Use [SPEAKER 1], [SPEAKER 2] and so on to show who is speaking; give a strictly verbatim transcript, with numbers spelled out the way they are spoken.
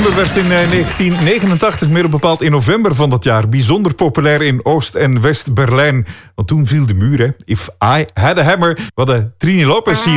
[SPEAKER 1] nummer werd in negentien negenentachtig, meer bepaald in november van dat jaar, bijzonder populair in Oost- en West-Berlijn. Want toen viel de muur, hè. If I Had a Hammer. We hadden Trini Lopez hier.